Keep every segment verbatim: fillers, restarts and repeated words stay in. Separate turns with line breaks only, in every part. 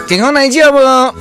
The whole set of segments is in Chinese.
健康来讲不？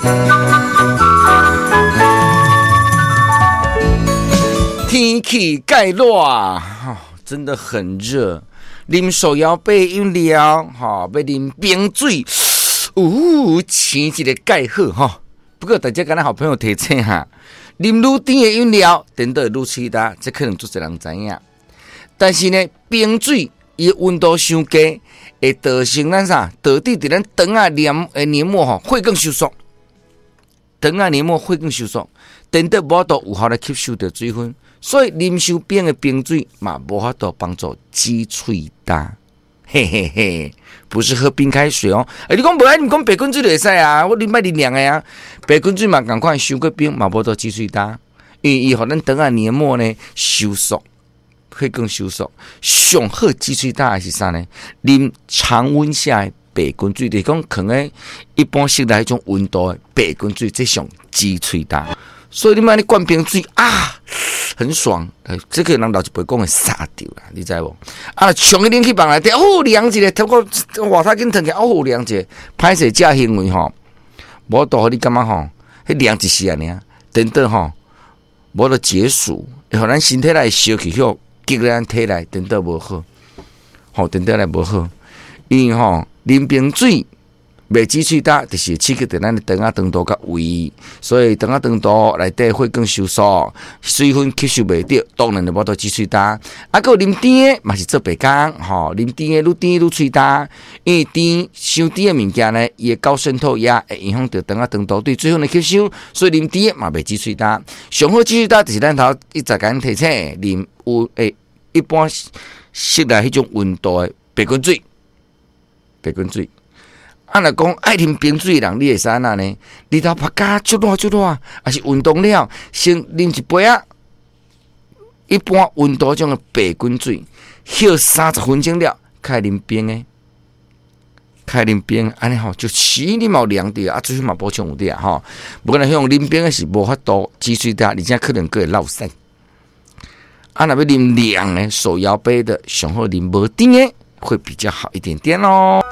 天气介热啊，真的很热。啉手摇杯饮料，哈，要啉冰水，呜，醒一个介好哈。不过大家跟咱好朋友提醒哈，啉愈甜的饮料，等到愈吹大，这可能做侪人知影。但是呢，冰水伊温度伤低，会造成咱啥？导致伫咱肠啊黏诶黏膜吼会更收缩，肠啊黏膜会更收缩，等到无度有效来吸收到水分。所以啉伤冰的冰水嘛，无法度帮助挤喙焦，嘿嘿嘿，不是喝冰开水哦。欸、你讲无爱，你讲白滚水就会使啊，我啉摆啉凉的啊。白滚水嘛，共款伤过冰嘛，无度挤喙焦，因为伊互咱肠啊黏膜呢收缩，会更收缩。上好挤喙焦的是啥呢？啉常温下的白滚水，就是讲可能一般室内迄种温度的白滚水，这上挤喙焦。所以你买你灌冰水啊，很爽。欸、这个人老一辈讲会杀掉啦，你知无？啊，上个冷气房内底，哦凉一个，透过外头紧腾起，哦凉一个，歹势这行为吼，无度互你感觉吼，迄凉一时啊尔，等等吼，无得解暑，会互咱身体内烧气后激咱体内，等等无好，吼，等等来无好，因为吼啉冰水。袂挤喙焦，就是刺激到咱的肠啊肠道甲胃，所以肠啊肠道内底会更收缩，水分吸收袂到，当然就无到挤喙焦。啊，还有啉甜的嘛是做白工，吼，啉甜的愈甜愈喙焦，因为甜伤甜的物件呢，伊的高渗透压会影响到肠啊肠道对水分的吸收，所以啉甜的嘛袂挤喙焦。上好挤喙焦就是咱头一直甲咱提醒，啉有诶一般室内迄种温度的白滚水，白滚水。啊，若讲爱啉冰水的人，你会使安那呢？日头拍甲足热足热，还是运动了，先啉一杯啊。一般温度种的白滚水，歇三十分钟了，开啉冰的，开啉冰，安尼吼就起你毛凉掉啊，最起码补充有滴啊吼。不过呢，用啉冰的是无法度挤水的，而且可能个会落屎。啊，若要啉凉的手摇杯的，上好啉无甜的，会比较好一点点咯。